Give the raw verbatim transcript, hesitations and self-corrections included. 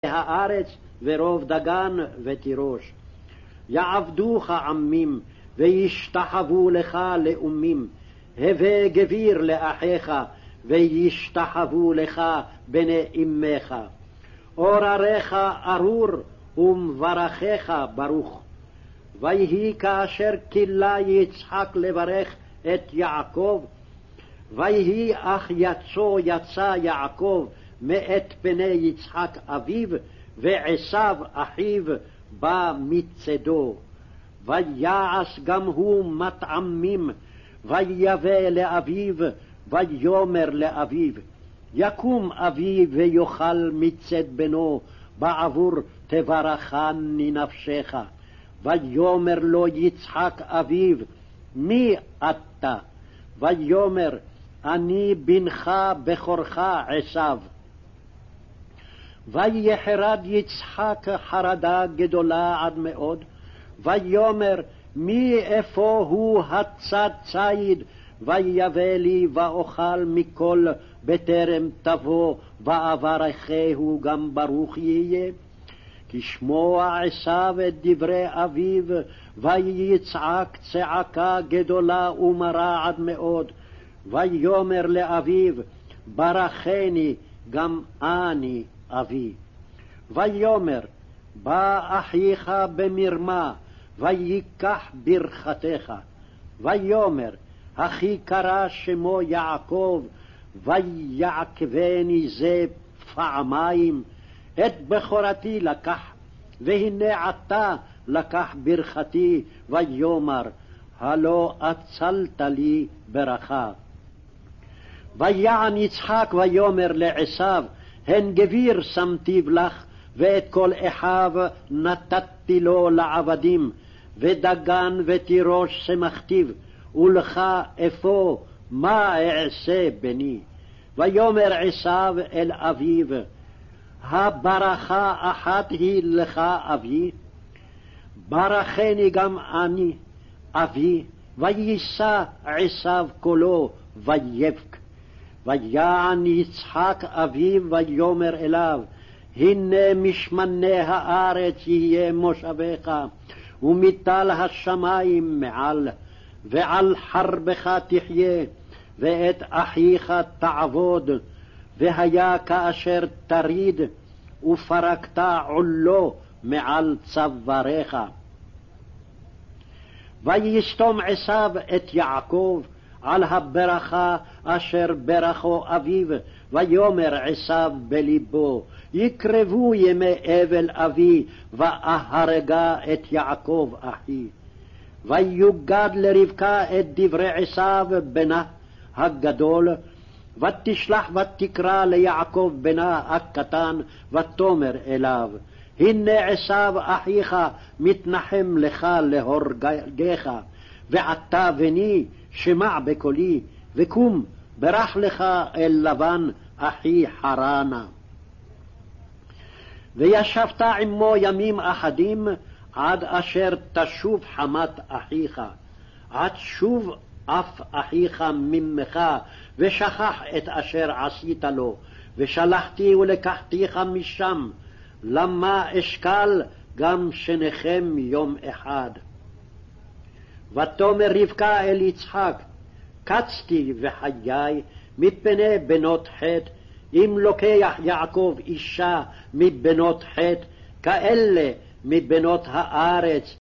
הארץ ורוב דגן ותירוש. יעבדוך עמים וישתחוו לך לאומים, הווה גביר לאחיך וישתחוו לך בני אמך. אורריך ארור ומברכך ברוך. ויהי כאשר כילה יצחק לברך את יעקב, ויהי אך יצא יצא יעקב מאת פני יצחק אביו, ועשיו אחיו בא מצדו. ויעש גם הוא מטעמים, ויבא לאביו, ויאמר לאביו, יקום אבי ויאכל מצד בנו, בעבור תברכני נפשך. ויאמר לו יצחק אביו, מי אתה? ויאמר, אני בנך בכורך עשיו. ויחרד יצחק חרדה גדולה עד מאוד, ויאמר, מי איפה הוא הצד ציד, ויבא לי ואוכל מכל בטרם תבוא, ואברכהו גם ברוך יהיה. כשמוע עשיו את דברי אביו, ויצעק צעקה גדולה ומרה עד מאוד. ויאמר לאביו, ברכני גם אני אבי. ויאמר, בא אחיך במרמה, ויקח ברכתך. ויאמר, אחי קרא שמו יעקב, ויעקבני זה פעמיים. את בכורתי לקח, והנה עתה לקח ברכתי. ויאמר, הלא אצלת לי ברכה. ויען יצחק ויאמר לעשיו, הן גביר שמתיו לך, ואת כל אחיו נתתי לו לעבדים, ודגן ותירוש שמכתיו, ולך אפוא מה אעשה בני? ויאמר עשיו אל אביו, הברכה אחת היא לך אבי, ברכני גם אני אבי. ויישא עשיו קולו ויבך. ויען יצחק אביו ויאמר אליו, הנה משמני הארץ יהיה מושבך, ומטל השמים מעל, ועל חרבך תחיה, ואת אחיך תעבוד. והיה כאשר תריד, ופרקת עולו מעל צוואריך. ויסתום עשיו את יעקב על הברכה אשר ברכו אביו. ויאמר עשיו בלבו, יקרבו ימי אבל אבי, ואהרגה את יעקב אחי. ויוגד לרבקה את דברי עשיו בנה הגדול, ותשלח ותקרא ליעקב בנה הקטן, ותאמר אליו, הנה עשיו אחיך מתנחם לך להורגך, ועתה בני שמע בקולי, וקום ברח לך אל לבן אחי חרנה. וישבת עמו ימים אחדים, עד אשר תשוב חמת אחיך, עד שוב אף אחיך ממך, ושכח את אשר עשית לו, ושלחתי ולקחתיך משם, למה אשקל גם שניכם יום אחד. ותאמר רבקה אל יצחק, קצתי וחיי מפני בנות חטא, אם לוקח יעקב אישה מבנות חטא, כאלה מבנות הארץ,